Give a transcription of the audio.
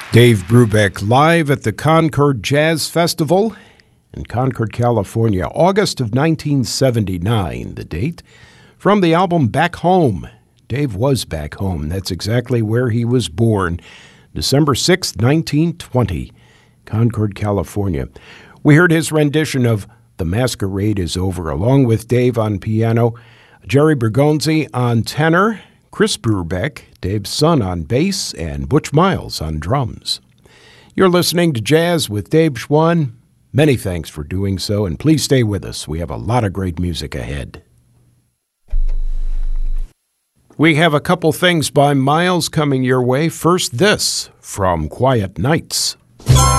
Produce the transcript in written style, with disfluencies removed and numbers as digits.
Dave Brubeck live at the Concord Jazz Festival in Concord, California, August of 1979, the date. From the album Back Home. Dave was back home. That's exactly where he was born. December 6, 1920, Concord, California. We heard his rendition of The Masquerade is Over, along with Dave on piano, Jerry Bergonzi on tenor, Chris Brubeck, Dave's son, on bass, and Butch Miles on drums. You're listening to Jazz with Dave Schwann. Many thanks for doing so, and please stay with us. We have a lot of great music ahead. We have a couple things by Miles coming your way. First, this from Quiet Nights.